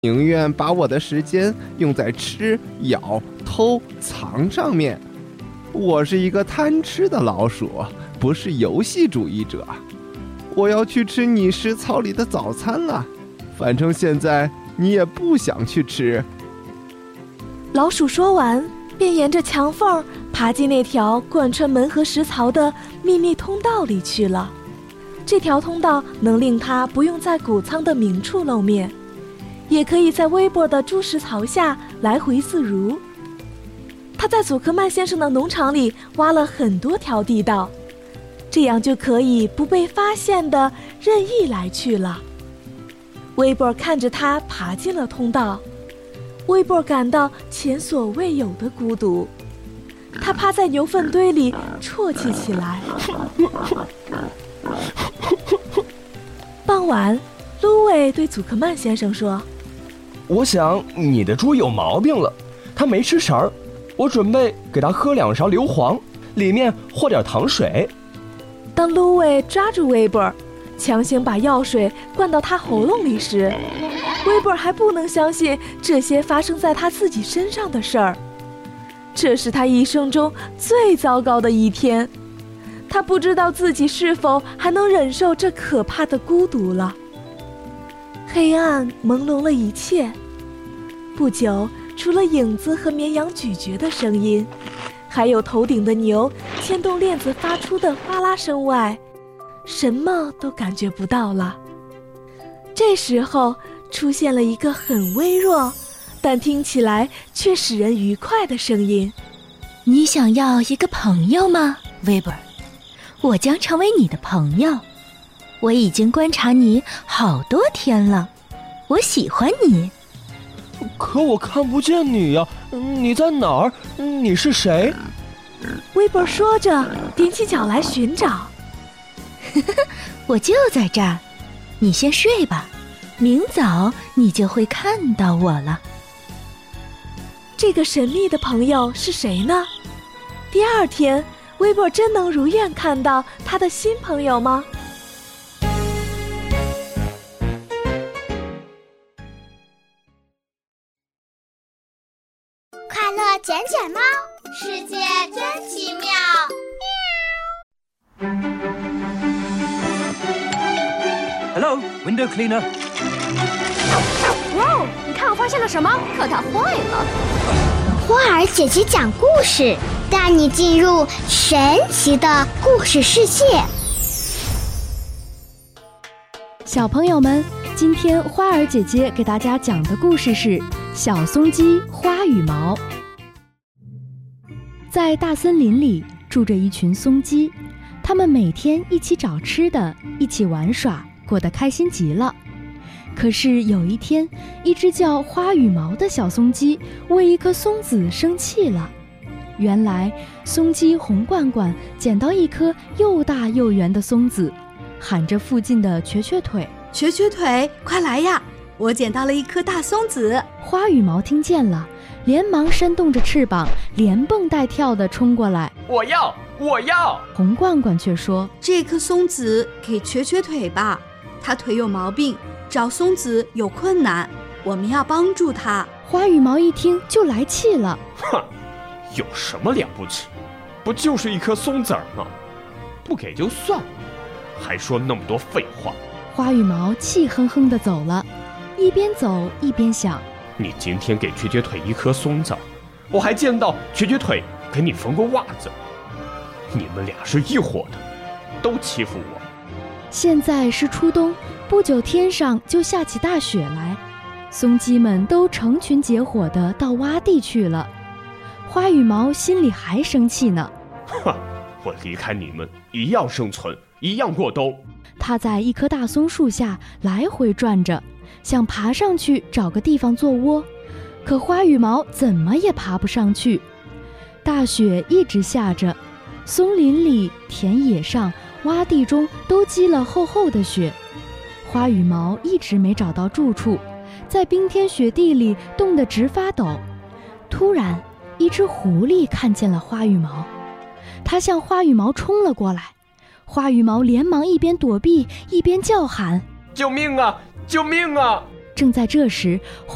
宁愿把我的时间用在吃、咬、偷、藏上面。我是一个贪吃的老鼠，不是游戏主义者。我要去吃你食槽里的早餐了，反正现在你也不想去吃。 老鼠说完，便沿着墙缝爬进那条贯穿门和食槽的秘密通道里去了。这条通道能令它不用在谷仓的明处露面，也可以在微波的猪食槽下来回自如。他在祖克曼先生的农场里挖了很多条地道，这样就可以不被发现的任意来去了。威博看着他爬进了通道，威博感到前所未有的孤独，他趴在牛粪堆里啜泣起来。傍晚，芦苇对祖克曼先生说：“ 我想你的猪有毛病了，它没吃食儿，我准备给它喝2勺硫磺，里面和点糖水。” 当芦苇抓住威博，强行把药水灌到他喉咙里时，威博还不能相信这些发生在他自己身上的事儿。这是他一生中最糟糕的一天，他不知道自己是否还能忍受这可怕的孤独了。黑暗朦胧了一切，不久，除了影子和绵羊咀嚼的声音，还有头顶的牛牵动链子发出的哗啦声外，什么都感觉不到了。这时候出现了一个很微弱，但听起来却使人愉快的声音：“ 你想要一个朋友吗，威伯？我将成为你的朋友。我已经观察你好多天了，我喜欢你。” 可我看不见你呀，你在哪儿？你是谁？ 威伯说着，踮起脚来寻找。 我就在这儿，你先睡吧，明早你就会看到我了。 这个神秘的朋友是谁呢？第二天，威伯真能如愿看到他的新朋友吗？ 快乐卷卷猫，世界真奇妙。 Hello, window cleaner. 哇哦，你看我发现了什么？可它坏了。 花儿姐姐讲故事，带你进入神奇的故事世界。 小朋友们，今天花儿姐姐给大家讲的故事是小松鸡花羽毛。在大森林里住着一群松鸡，它们每天一起找吃的，一起玩耍，过得开心极了。可是有一天，一只叫花羽毛的小松鸡为一颗松子生气了。原来松鸡红罐罐捡到一颗又大又圆的松子，喊着附近的瘸瘸腿：“ 瘸瘸腿，快来呀！我捡到了一颗大松子。” 花羽毛听见了，连忙扇动着翅膀，连蹦带跳地冲过来：“ 我要！我要！” 红罐罐却说：“ 这颗松子给瘸瘸腿吧，他腿有毛病，找松子有困难，我们要帮助他。” 花羽毛一听就来气了：“ 哼，有什么了不起？不就是一颗松子儿吗？不给就算了，还说那么多废话。” 花羽毛气哼哼地走了，一边走一边想： 你今天给瘸瘸腿一颗松子，我还见到瘸瘸腿给你缝过袜子，你们俩是一伙的，都欺负我。 现在是初冬，不久天上就下起大雪来，松鸡们都成群结伙地到洼地去了。花羽毛心里还生气呢： 哼，我离开你们一样生存，一样过冬。 他在一棵大松树下来回转着，想爬上去找个地方做窝，可花羽毛怎么也爬不上去。大雪一直下着，松林里、田野上、洼地中都积了厚厚的雪。花羽毛一直没找到住处，在冰天雪地里冻得直发抖。突然，一只狐狸看见了花羽毛，它向花羽毛冲了过来。花羽毛连忙一边躲避一边叫喊：“ 救命啊！救命啊！” 正在这时，